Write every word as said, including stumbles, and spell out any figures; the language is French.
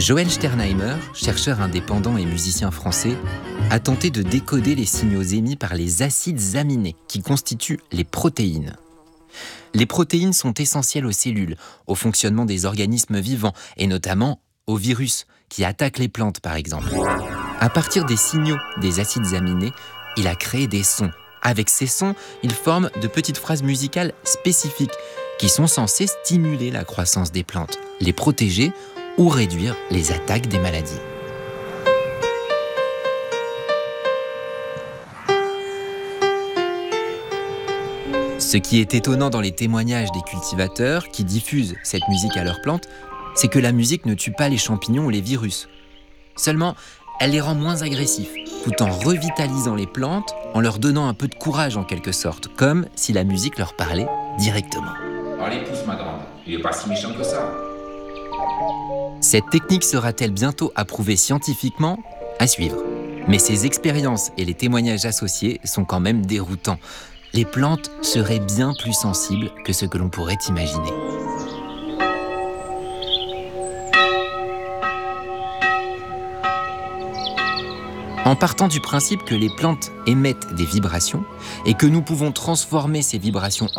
Joël Sternheimer, chercheur indépendant et musicien français, a tenté de décoder les signaux émis par les acides aminés qui constituent les protéines. Les protéines sont essentielles aux cellules, au fonctionnement des organismes vivants et notamment aux virus qui attaquent les plantes par exemple. À partir des signaux des acides aminés, il a créé des sons. Avec ces sons, il forme de petites phrases musicales spécifiques qui sont censées stimuler la croissance des plantes, les protéger ou réduire les attaques des maladies. Ce qui est étonnant dans les témoignages des cultivateurs qui diffusent cette musique à leurs plantes, c'est que la musique ne tue pas les champignons ou les virus. Seulement, elle les rend moins agressifs, tout en revitalisant les plantes, en leur donnant un peu de courage en quelque sorte, comme si la musique leur parlait directement. Allez, pousse ma grande, il est pas si méchant que ça. Cette technique sera-t-elle bientôt approuvée scientifiquement ? À suivre. Mais ces expériences et les témoignages associés sont quand même déroutants. Les plantes seraient bien plus sensibles que ce que l'on pourrait imaginer. En partant du principe que les plantes émettent des vibrations et que nous pouvons transformer ces vibrations